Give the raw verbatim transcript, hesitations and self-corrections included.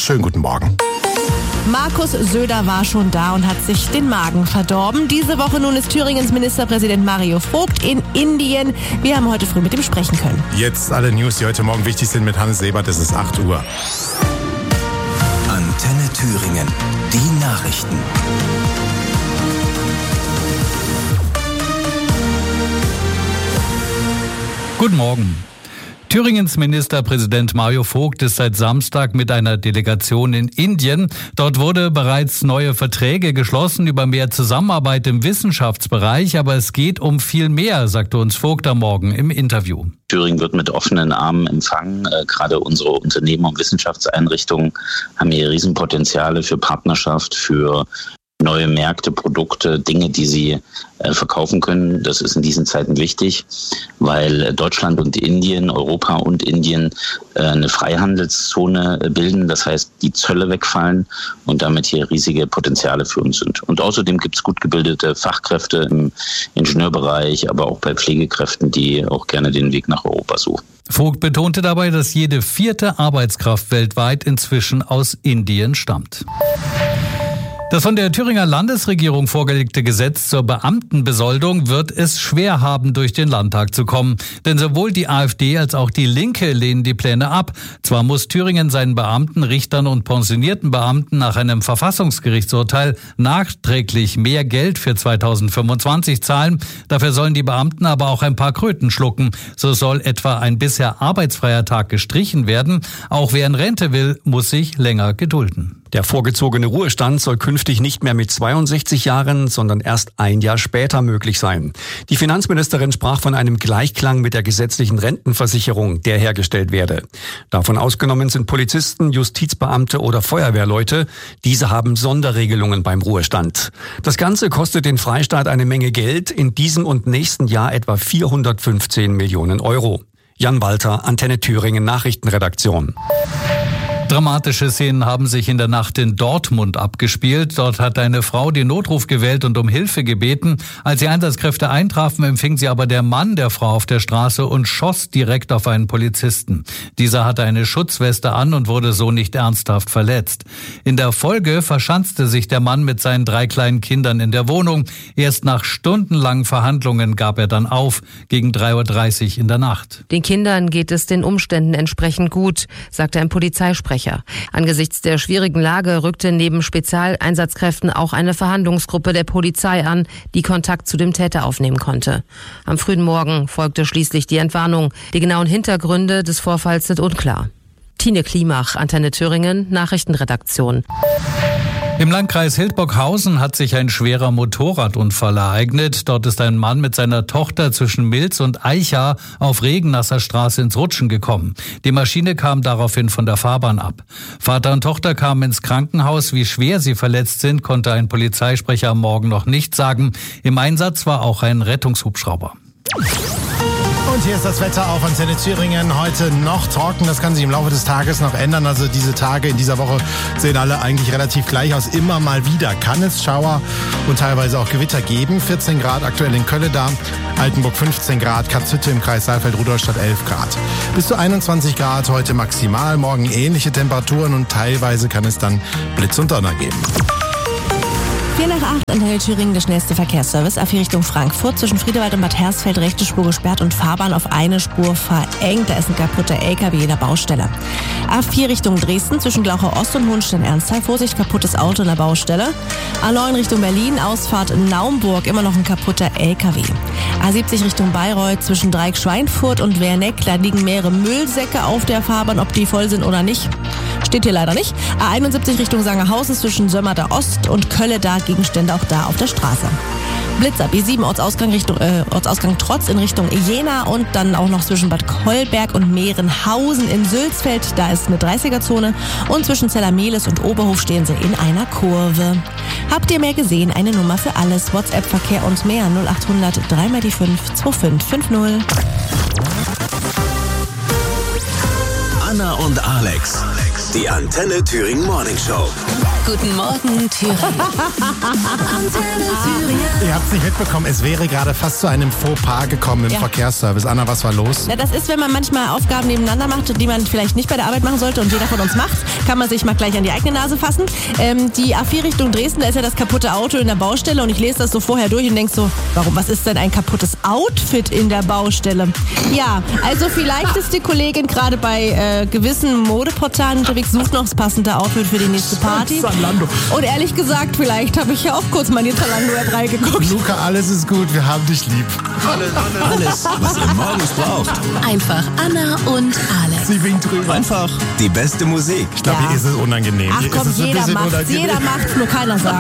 Schönen guten Morgen. Markus Söder war schon da und hat sich den Magen verdorben. Diese Woche nun ist Thüringens Ministerpräsident Mario Vogt in Indien. Wir haben heute früh mit ihm sprechen können. Jetzt alle News, die heute Morgen wichtig sind mit Hannes Sebert. Es ist acht Uhr. Antenne Thüringen. Die Nachrichten. Guten Morgen. Thüringens Ministerpräsident Mario Vogt ist seit Samstag mit einer Delegation in Indien. Dort wurde bereits neue Verträge geschlossen über mehr Zusammenarbeit im Wissenschaftsbereich. Aber es geht um viel mehr, sagte uns Vogt am Morgen im Interview. Thüringen wird mit offenen Armen empfangen. Äh, gerade unsere Unternehmen und Wissenschaftseinrichtungen haben hier Riesenpotenziale für Partnerschaft, für neue Märkte, Produkte, Dinge, die sie äh, verkaufen können. Das ist in diesen Zeiten wichtig, weil Deutschland und Indien, Europa und Indien äh, eine Freihandelszone bilden. Das heißt, die Zölle wegfallen und damit hier riesige Potenziale für uns sind. Und außerdem gibt es gut gebildete Fachkräfte im Ingenieurbereich, aber auch bei Pflegekräften, die auch gerne den Weg nach Europa suchen. Vogt betonte dabei, dass jede vierte Arbeitskraft weltweit inzwischen aus Indien stammt. Das von der Thüringer Landesregierung vorgelegte Gesetz zur Beamtenbesoldung wird es schwer haben, durch den Landtag zu kommen. Denn sowohl die AfD als auch die Linke lehnen die Pläne ab. Zwar muss Thüringen seinen Beamten, Richtern und pensionierten Beamten nach einem Verfassungsgerichtsurteil nachträglich mehr Geld für zweitausendfünfundzwanzig zahlen. Dafür sollen die Beamten aber auch ein paar Kröten schlucken. So soll etwa ein bisher arbeitsfreier Tag gestrichen werden. Auch wer in Rente will, muss sich länger gedulden. Der vorgezogene Ruhestand soll künftig nicht mehr mit zweiundsechzig Jahren, sondern erst ein Jahr später möglich sein. Die Finanzministerin sprach von einem Gleichklang mit der gesetzlichen Rentenversicherung, der hergestellt werde. Davon ausgenommen sind Polizisten, Justizbeamte oder Feuerwehrleute. Diese haben Sonderregelungen beim Ruhestand. Das Ganze kostet den Freistaat eine Menge Geld, in diesem und nächsten Jahr etwa vierhundertfünfzehn Millionen Euro. Jan Walter, Antenne Thüringen Nachrichtenredaktion. Dramatische Szenen haben sich in der Nacht in Dortmund abgespielt. Dort hat eine Frau den Notruf gewählt und um Hilfe gebeten. Als die Einsatzkräfte eintrafen, empfing sie aber der Mann der Frau auf der Straße und schoss direkt auf einen Polizisten. Dieser hatte eine Schutzweste an und wurde so nicht ernsthaft verletzt. In der Folge verschanzte sich der Mann mit seinen drei kleinen Kindern in der Wohnung. Erst nach stundenlangen Verhandlungen gab er dann auf, gegen drei Uhr dreißig in der Nacht. Den Kindern geht es den Umständen entsprechend gut, sagte ein Polizeisprecher. Angesichts der schwierigen Lage rückte neben Spezialeinsatzkräften auch eine Verhandlungsgruppe der Polizei an, die Kontakt zu dem Täter aufnehmen konnte. Am frühen Morgen folgte schließlich die Entwarnung. Die genauen Hintergründe des Vorfalls sind unklar. Tine Klimach, Antenne Thüringen, Nachrichtenredaktion. Im Landkreis Hildburghausen hat sich ein schwerer Motorradunfall ereignet. Dort ist ein Mann mit seiner Tochter zwischen Milz und Eicha auf regennasser Straße ins Rutschen gekommen. Die Maschine kam daraufhin von der Fahrbahn ab. Vater und Tochter kamen ins Krankenhaus. Wie schwer sie verletzt sind, konnte ein Polizeisprecher am Morgen noch nicht sagen. Im Einsatz war auch ein Rettungshubschrauber. Und hier ist das Wetter auf Antenne Thüringen. Heute noch trocken, das kann sich im Laufe des Tages noch ändern. Also diese Tage in dieser Woche sehen alle eigentlich relativ gleich aus. Immer mal wieder kann es Schauer und teilweise auch Gewitter geben. vierzehn Grad aktuell in Kölleda, Altenburg fünfzehn Grad, Katzhütte im Kreis Saalfeld-Rudolstadt elf Grad. Bis zu einundzwanzig Grad heute maximal, morgen ähnliche Temperaturen und teilweise kann es dann Blitz und Donner geben. vier nach acht in Thüringen der schnellste Verkehrsservice. A vier Richtung Frankfurt. Zwischen Friedewald und Bad Hersfeld rechte Spur gesperrt und Fahrbahn auf eine Spur verengt. Da ist ein kaputter L K W in der Baustelle. A vier Richtung Dresden. Zwischen Glauchau Ost und Hohenstein-Ernsthal. Vorsicht, kaputtes Auto in der Baustelle. A neun Richtung Berlin. Ausfahrt Naumburg. Immer noch ein kaputter L K W. A siebzig Richtung Bayreuth. Zwischen Dreieck-Schweinfurt und Werneck. Da liegen mehrere Müllsäcke auf der Fahrbahn. Ob die voll sind oder nicht, steht hier leider nicht. A einundsiebzig Richtung Sangerhausen. Zwischen Sömmerda Ost und Kölleda. Gegenstände auch da auf der Straße. Blitzer, B sieben Ortsausgang, Richtung, äh, Ortsausgang Trotz in Richtung Jena und dann auch noch zwischen Bad Kolberg und Mehrenhausen in Sülzfeld. Da ist eine dreißiger-Zone und zwischen Zellermeles und Oberhof stehen sie in einer Kurve. Habt ihr mehr gesehen? Eine Nummer für alles. WhatsApp-Verkehr und mehr. null achthundert drei mal die fünf zwei fünf fünf null. Anna und Alex, die Antenne Thüringen Morning Show. Guten Morgen, Thüringen. Ihr habt es nicht mitbekommen, es wäre gerade fast zu einem Fauxpas gekommen im Ja. Verkehrsservice. Anna, was war los? Na, das ist, wenn man manchmal Aufgaben nebeneinander macht, die man vielleicht nicht bei der Arbeit machen sollte und jeder von uns macht, kann man sich mal gleich an die eigene Nase fassen. Ähm, die A vier Richtung Dresden, da ist ja das kaputte Auto in der Baustelle und ich lese das so vorher durch und denk so, warum, was ist denn ein kaputtes Outfit in der Baustelle? Ja, also vielleicht ist die Kollegin gerade bei äh, gewissen Modeportalen unterwegs, sucht noch das passende Outfit für die nächste Party. Zalando. Und ehrlich gesagt, vielleicht habe ich ja auch kurz mal in die Zalando-App reingeguckt. Luca, alles ist gut, wir haben dich lieb. Alles, was ihr morgens braucht. Einfach Anna und Alex. Sie winkt drüber. Einfach die beste Musik. Ich glaube, Ja. hier ist es unangenehm. Ach Hier komm, ist es ein jeder bisschen macht's, unangenehm. jeder macht's, nur keiner sagt.